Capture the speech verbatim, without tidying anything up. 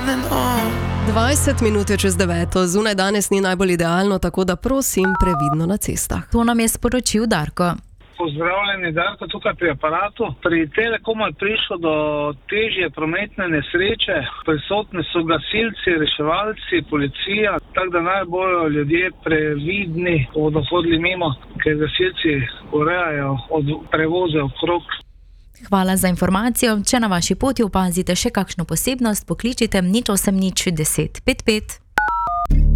dvajset minut je čez deveto, zunaj danes ni najbolj idealno, tako da prosim previdno na cestah. To nam je sporočil Darko. Pozdravljeni, Darko, tukaj pri aparatu. Pri Telekomu je prišlo do težje prometne nesreče. Prisotni so gasilci, reševalci, policija, tako da naj bojo ljudje previdni, ko bodo hodili mimo, ker gasilci urejajo od prevoze okrog. Hvala za informacijo. Če na vaši poti opazite še kakšno posebnost, pokličite nič osem nič deset pet pet.